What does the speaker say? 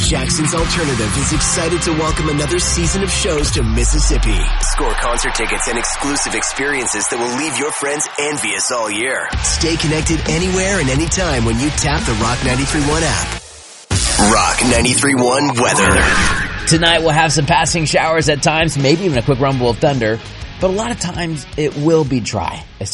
Jackson's Alternative is excited to welcome another season of shows to Mississippi. Score concert tickets and exclusive experiences that will leave your friends envious all year. Stay connected anywhere and anytime when you tap the Rock 93.1 app. Rock 93.1 weather. Tonight we'll have some passing showers at times, maybe even a quick rumble of thunder, but a lot of times it will be dry.